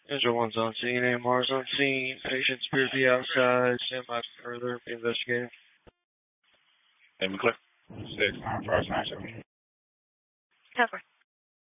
Angel 1's on scene, AMR's on scene, patients appear to be outside, stand by for further investigating. Name clear. 6, 9, 5, 9, 7. Cover.